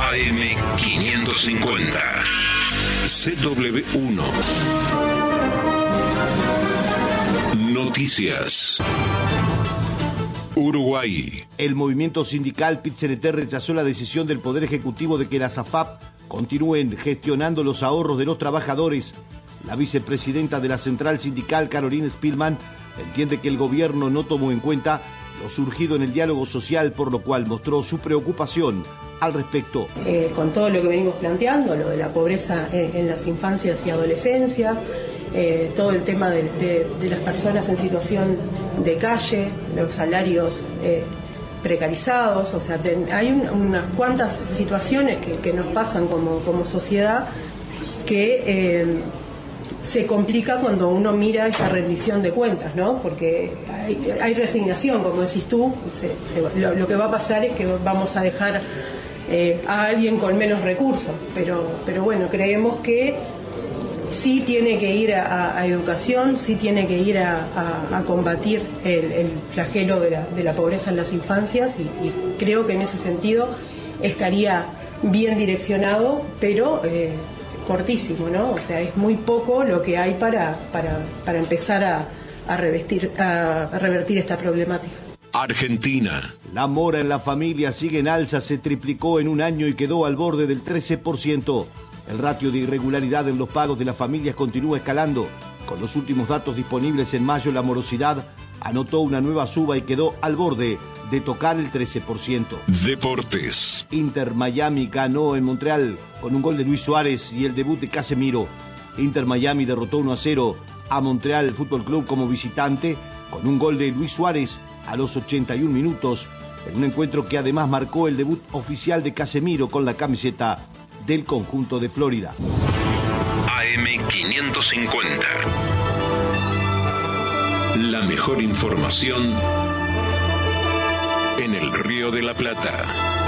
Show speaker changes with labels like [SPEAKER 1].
[SPEAKER 1] AM550. CW1. Noticias. Uruguay.
[SPEAKER 2] El movimiento sindical PIT-CNT rechazó la decisión del Poder Ejecutivo de que las AFAP continúen gestionando los ahorros de los trabajadores. La vicepresidenta de la central sindical, Carolina Spielman, entiende que el gobierno no tomó en cuenta lo surgido en el diálogo social, por lo cual mostró su preocupación al respecto.
[SPEAKER 3] Con todo lo que venimos planteando, lo de la pobreza en las infancias y adolescencias, todo el tema de las personas en situación de calle, los salarios precarizados, o sea, hay unas cuantas situaciones que nos pasan como sociedad que se complica cuando uno mira esa rendición de cuentas, ¿no? Porque hay resignación, como decís tú, lo que va a pasar es que vamos a dejar a alguien con menos recursos, pero bueno, creemos que sí tiene que ir a educación, sí tiene que ir a combatir el flagelo de la pobreza en las infancias y creo que en ese sentido estaría bien direccionado, pero cortísimo, ¿no? O sea, es muy poco lo que hay para empezar a revertir esta problemática.
[SPEAKER 1] Argentina.
[SPEAKER 2] La mora en la familia sigue en alza, se triplicó en un año y quedó al borde del 13%. El ratio de irregularidad en los pagos de las familias continúa escalando. Con los últimos datos disponibles en mayo, la morosidad anotó una nueva suba y quedó al borde de tocar el 13%.
[SPEAKER 1] Deportes.
[SPEAKER 2] Inter Miami ganó en Montreal con un gol de Luis Suárez y el debut de Casemiro. Inter Miami derrotó 1-0 a Montreal Fútbol Club como visitante con un gol de Luis Suárez a los 81 minutos, en un encuentro que además marcó el debut oficial de Casemiro con la camiseta del conjunto de Florida.
[SPEAKER 1] AM550. La mejor información en el Río de la Plata.